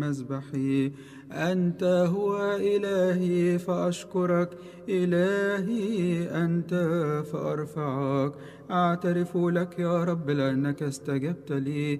مذبحي. أنت هو إلهي فأشكرك، إلهي أنت فأرفعك. أعترف لك يا رب لأنك استجبت لي،